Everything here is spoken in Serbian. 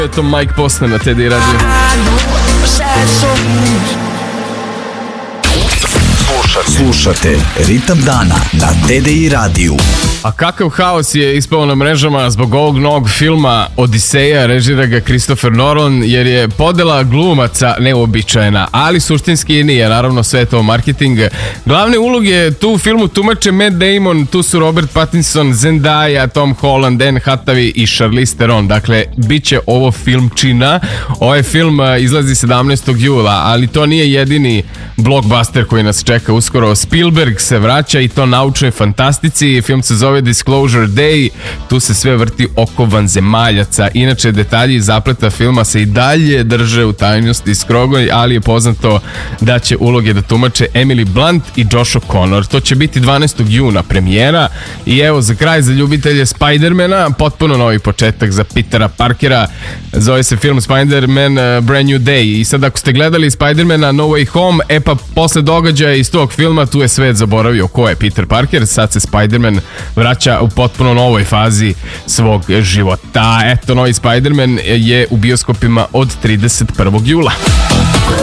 To Mike Posner na TDI Radio. Slušate Ritam dana na TDI radiju. A kakav haos je ispao na mrežama zbog ovog novog filma Odiseja, režira ga Christopher Nolan, jer je podela glumaca neuobičajena, ali suštinski nije, naravno sve je to marketing. Glavne uloge tu u filmu tumače Matt Damon, tu su Robert Pattinson, Zendaya, Tom Holland, Anne Hathaway i Charlize Theron. Dakle, bit će ovo filmčina. Ovaj film izlazi 17. jula, ali to nije jedini blockbuster koji nas čeka uskoro. Spielberg se vraća i to naučnoj fantastici. Film se zove Disclosure Day, tu se sve vrti oko vanzemaljaca. Inače, detalji i zapleta filma se i dalje drže u tajnosti skrogoj, ali je poznato da će uloge da tumače Emily Blunt i Josh O'Connor. To će biti 12. juna premijera. I evo, za kraj, za ljubitelje Spider-mana, potpuno novi početak za Petera Parkera. Zove se film Spider-Man Brand New Day. I sad, ako ste gledali Spider-mana No Way Home, pa posle događaja iz tog filma tu je svet zaboravio ko je Peter Parker. Sad se Spider-Man vraća u potpuno novoj fazi svog života. Eto, novi Spider-Man je u bioskopima od 31. jula.